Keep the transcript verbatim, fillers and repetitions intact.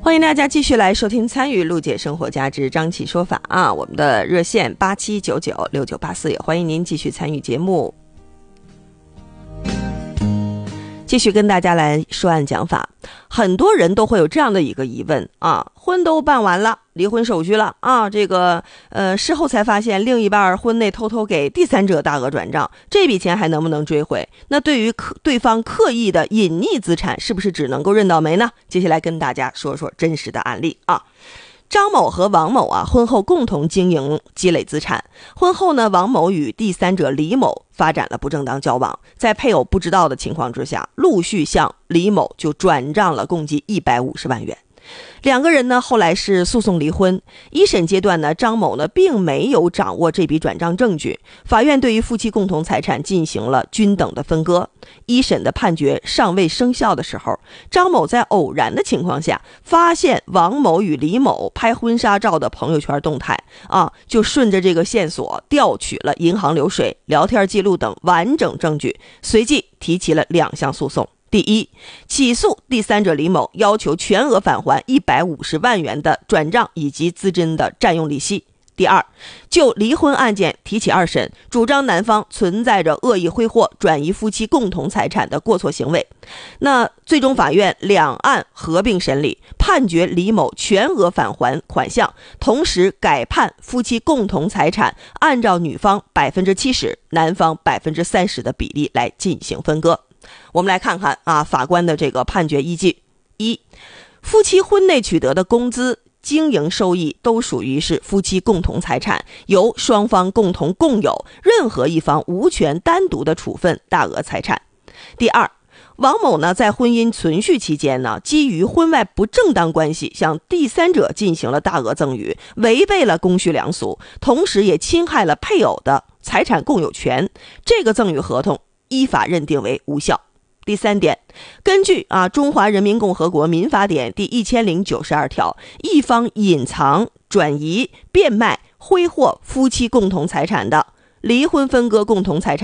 欢迎大家继续来收听参与陆姐生活家之张启说法啊，我们的热线八七九九六九八四，也欢迎您继续参与节目。继续跟大家来说案讲法。很多人都会有这样的一个疑问啊，婚都办完了，离婚手续了啊，这个呃事后才发现另一半婚内偷偷给第三者大额转账，这笔钱还能不能追回？那对于刻对方刻意的隐匿资产，是不是只能够认倒霉呢？接下来跟大家说说真实的案例啊。张某和王某啊，婚后共同经营积累资产。婚后呢，王某与第三者李某发展了不正当交往，在配偶不知道的情况之下，陆续向李某就转账了共计一百五十万元。两个人呢后来是诉讼离婚。一审阶段呢，张某呢并没有掌握这笔转账证据，法院对于夫妻共同财产进行了均等的分割。一审的判决尚未生效的时候，张某在偶然的情况下发现王某与李某拍婚纱照的朋友圈动态啊，就顺着这个线索调取了银行流水、聊天记录等完整证据，随即提起了两项诉讼。第一，起诉第三者李某，要求全额返还一百五十万元的转账以及资金的占用利息。第二，就离婚案件提起二审，主张男方存在着恶意挥霍、转移夫妻共同财产的过错行为。那最终法院两案合并审理，判决李某全额返还款项，同时改判夫妻共同财产按照女方百分之七十、男方百分之三十的比例来进行分割。我们来看看啊，法官的这个判决依据。一，夫妻婚内取得的工资、经营收益都属于是夫妻共同财产，由双方共同共有，任何一方无权单独的处分大额财产。第二，王某呢在婚姻存续期间呢，基于婚外不正当关系向第三者进行了大额赠与，违背了公序良俗，同时也侵害了配偶的财产共有权，这个赠与合同依法认定为无效。第三点，根据啊《中华人民共和国民法典》第一千零九十二条，一方隐藏、转移、变卖、挥霍夫妻共同财产的，离婚分割共同财产